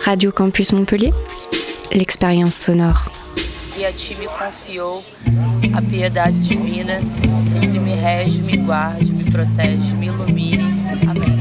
Radio Campus Montpellier, l'expérience sonore. E a ti me confiou a piedade divina, sempre me rege, me guarde, me protege, me ilumine. Amém.